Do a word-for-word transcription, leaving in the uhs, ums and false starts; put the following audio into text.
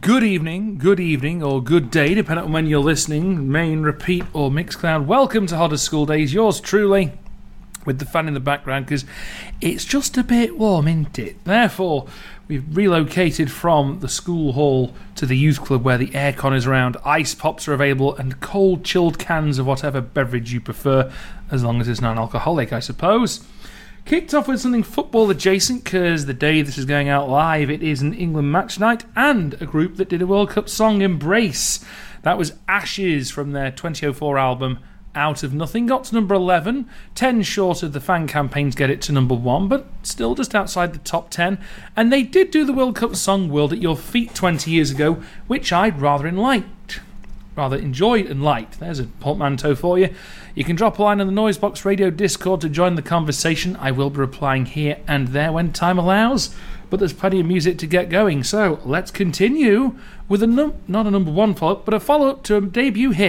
Good evening, good evening, or good day, depending on when you're listening, main, repeat, or Mixcloud. Welcome to Hot as School Days. Yours truly, with the fan in the background, because it's just a bit warm, isn't it? Therefore, we've relocated from the school hall to the youth club where the aircon is around, ice pops are available, and cold, chilled cans of whatever beverage you prefer, as long as it's non-alcoholic, I suppose. Kicked off with something football adjacent, because the day this is going out live, it is an England match night, and a group that did a World Cup song, Embrace. That was Ashes from their twenty oh four album, Out of Nothing. Got to number eleven, ten short of the fan campaign's get it to number one, but still just outside the top ten. And they did do the World Cup song, World at Your Feet, twenty years ago, which I'd rather liked. Rather enjoyed and liked. There's a portmanteau for you. You can drop a line on the Noisebox Radio Discord to join the conversation. I will be replying here and there when time allows, but there's plenty of music to get going. So let's continue with a num- not a number one follow-up, but a follow-up to a debut hit.